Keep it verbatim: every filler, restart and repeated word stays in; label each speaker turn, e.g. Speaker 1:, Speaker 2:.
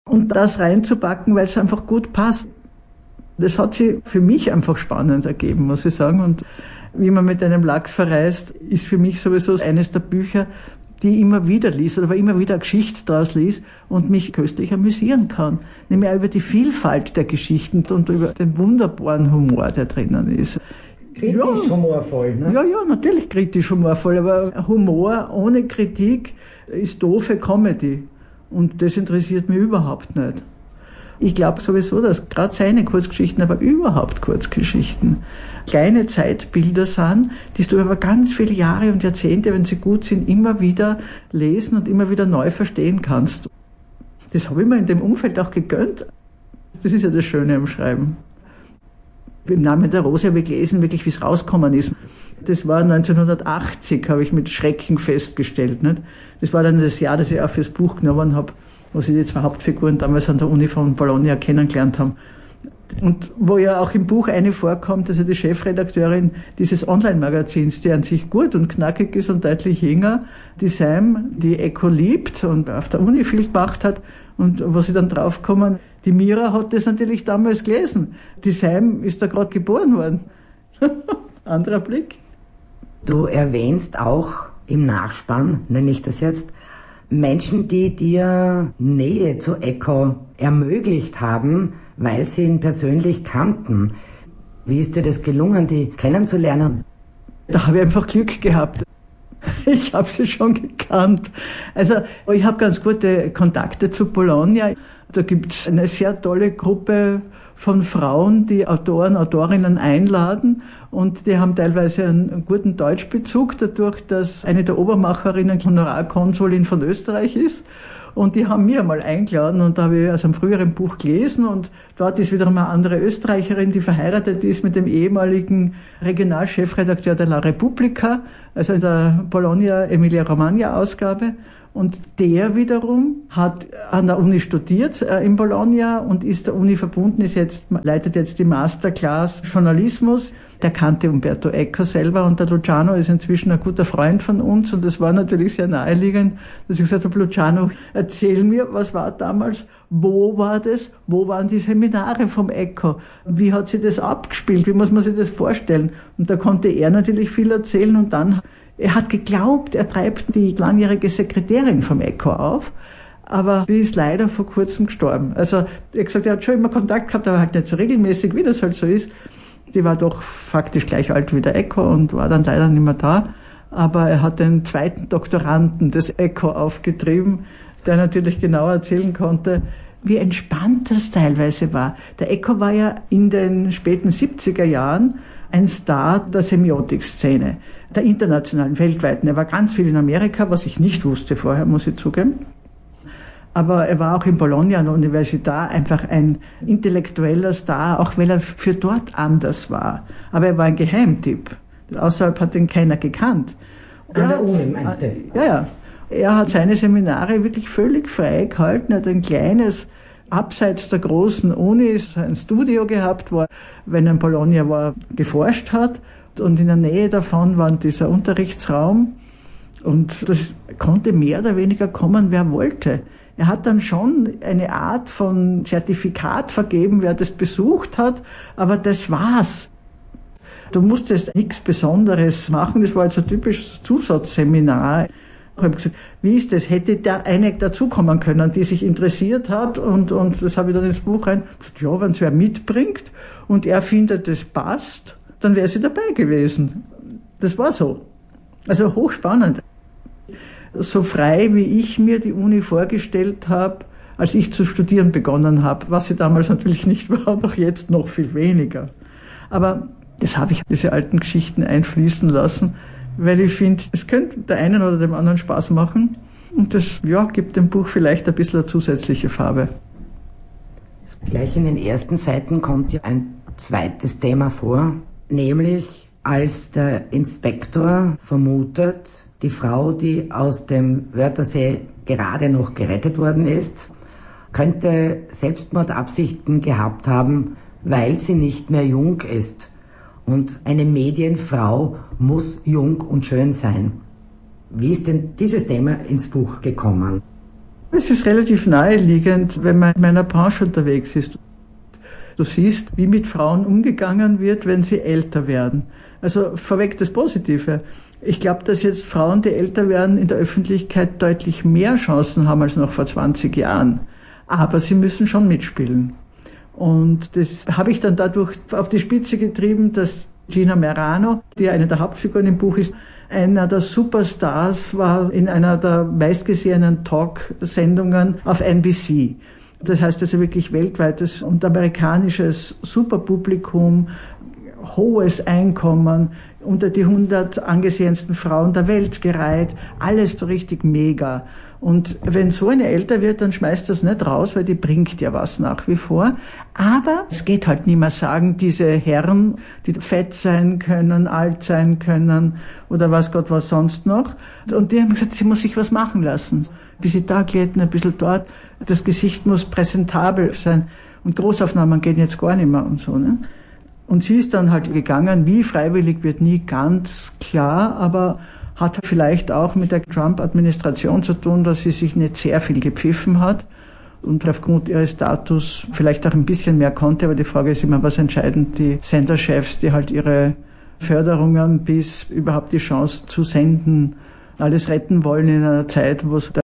Speaker 1: Und das reinzupacken, weil es einfach gut passt. Das hat sich für mich einfach spannend ergeben, muss ich sagen. Und wie man mit einem Lachs verreist, ist für mich sowieso eines der Bücher, die ich immer wieder liest oder immer wieder eine Geschichte daraus liest und mich köstlich amüsieren kann. Nämlich auch über die Vielfalt der Geschichten und über den wunderbaren Humor, der drinnen ist.
Speaker 2: Kritisch ja, humorvoll, ne?
Speaker 1: Ja, ja, natürlich kritisch humorvoll, aber Humor ohne Kritik ist doofe Comedy. Und das interessiert mich überhaupt nicht. Ich glaube sowieso, dass gerade seine Kurzgeschichten, aber überhaupt Kurzgeschichten, kleine Zeitbilder sind, die du über ganz viele Jahre und Jahrzehnte, wenn sie gut sind, immer wieder lesen und immer wieder neu verstehen kannst. Das habe ich mir in dem Umfeld auch gegönnt. Das ist ja das Schöne am Schreiben. Im Namen der Rose habe ich gelesen, wirklich wie es rausgekommen ist. Das war neunzehnhundertachtzig, habe ich mit Schrecken festgestellt. Nicht? Das war dann das Jahr, das ich auch fürs Buch genommen habe, wo sie die zwei Hauptfiguren damals an der Uni von Bologna kennengelernt haben. Und wo ja auch im Buch eine vorkommt, also die Chefredakteurin dieses Online-Magazins, die an sich gut und knackig ist und deutlich jünger, die Sam, die Echo liebt und auf der Uni viel gemacht hat, und wo sie dann draufkommen, die Mira hat das natürlich damals gelesen. Die Sam ist da gerade geboren worden. Anderer Blick.
Speaker 2: Du erwähnst auch im Nachspann, nenne ich das jetzt, Menschen, die dir Nähe zu Eco ermöglicht haben, weil sie ihn persönlich kannten. Wie ist dir das gelungen, die kennenzulernen?
Speaker 1: Da habe ich einfach Glück gehabt. Ich habe sie schon gekannt. Also ich habe ganz gute Kontakte zu Bologna. Da gibt's eine sehr tolle Gruppe von Frauen, die Autoren, Autorinnen einladen, und die haben teilweise einen guten Deutschbezug, dadurch, dass eine der Obermacherinnen Honorarkonsulin von Österreich ist. Und die haben mir mal eingeladen, und da habe ich aus einem früheren Buch gelesen, und dort ist wiederum eine andere Österreicherin, die verheiratet ist mit dem ehemaligen Regionalchefredakteur der La Repubblica, also in der Bologna Emilia-Romagna-Ausgabe. Und der wiederum hat an der Uni studiert äh, in Bologna und ist der Uni verbunden, ist jetzt, leitet jetzt die Masterclass Journalismus. Der kannte Umberto Eco selber, und der Luciano ist inzwischen ein guter Freund von uns, und es war natürlich sehr naheliegend, dass ich gesagt habe, Luciano, erzähl mir, was war damals, wo war das, wo waren die Seminare vom Eco, wie hat sich das abgespielt, wie muss man sich das vorstellen? Und da konnte er natürlich viel erzählen, und dann er hat geglaubt, er treibt die langjährige Sekretärin vom Eco auf, aber die ist leider vor kurzem gestorben. Also er hat gesagt, er hat schon immer Kontakt gehabt, aber halt nicht so regelmäßig, wie das halt so ist. Die war doch faktisch gleich alt wie der Eco und war dann leider nicht mehr da. Aber er hat den zweiten Doktoranden des Eco aufgetrieben, der natürlich genau erzählen konnte, wie entspannt das teilweise war. Der Eco war ja in den späten siebziger Jahren ein Star der Semiotik-Szene, der internationalen, weltweiten. Er war ganz viel in Amerika, was ich nicht wusste vorher, muss ich zugeben. Aber er war auch in Bologna an der Universität einfach ein intellektueller Star, auch weil er für dort anders war. Aber er war ein Geheimtipp. Außerhalb hat ihn keiner gekannt.
Speaker 2: An der Uni, meinst du?
Speaker 1: Ja, ja. Er hat seine Seminare wirklich völlig frei gehalten. Er hat ein kleines, abseits der großen Unis, ein Studio gehabt, wo er, wenn er in Bologna war, geforscht hat. Und in der Nähe davon war dieser Unterrichtsraum. Und das konnte mehr oder weniger kommen, wer wollte. Er hat dann schon eine Art von Zertifikat vergeben, wer das besucht hat, aber das war's. Du musstest nichts Besonderes machen, das war jetzt ein typisches Zusatzseminar. Ich habe gesagt, wie ist das? Hätte da eine dazukommen können, die sich interessiert hat, und, und das habe ich dann ins Buch rein gesagt, ja, wenn es wer mitbringt und er findet, das passt, dann wäre sie dabei gewesen. Das war so. Also hochspannend. So frei, wie ich mir die Uni vorgestellt habe, als ich zu studieren begonnen habe, was sie damals natürlich nicht war und auch jetzt noch viel weniger. Aber das habe ich, diese alten Geschichten einfließen lassen, weil ich finde, es könnte der einen oder dem anderen Spaß machen, und das, ja, gibt dem Buch vielleicht ein bisschen eine zusätzliche Farbe.
Speaker 2: Gleich in den ersten Seiten kommt ja ein zweites Thema vor, nämlich als der Inspektor vermutet, die Frau, die aus dem Wörthersee gerade noch gerettet worden ist, könnte Selbstmordabsichten gehabt haben, weil sie nicht mehr jung ist. Und eine Medienfrau muss jung und schön sein. Wie ist denn dieses Thema ins Buch gekommen?
Speaker 1: Es ist relativ naheliegend, wenn man in meiner Branche unterwegs ist. Du siehst, wie mit Frauen umgegangen wird, wenn sie älter werden. Also vorweg das Positive. Ich glaube, dass jetzt Frauen, die älter werden, in der Öffentlichkeit deutlich mehr Chancen haben als noch vor zwanzig Jahren. Aber sie müssen schon mitspielen. Und das habe ich dann dadurch auf die Spitze getrieben, dass Gina Merano, die eine der Hauptfiguren im Buch ist, einer der Superstars war in einer der meistgesehenen Talksendungen auf N B C. Das heißt also wirklich weltweites und amerikanisches Superpublikum, hohes Einkommen, unter die hundert angesehensten Frauen der Welt gereiht, alles so richtig mega. Und wenn so eine älter wird, dann schmeißt das nicht raus, weil die bringt ja was nach wie vor. Aber es geht halt nicht mehr sagen, diese Herren, die fett sein können, alt sein können oder was Gott was sonst noch. Und die haben gesagt, sie muss sich was machen lassen. Ein bisschen da glätten, ein bisschen dort. Das Gesicht muss präsentabel sein. Und Großaufnahmen gehen jetzt gar nicht mehr und so, ne? Und sie ist dann halt gegangen, wie freiwillig wird nie ganz klar, aber hat vielleicht auch mit der Trump-Administration zu tun, dass sie sich nicht sehr viel gepfiffen hat und aufgrund ihres Status vielleicht auch ein bisschen mehr konnte. Aber die Frage ist immer, was entscheiden die Senderchefs, die halt ihre Förderungen bis überhaupt die Chance zu senden, alles retten wollen in einer Zeit, wo es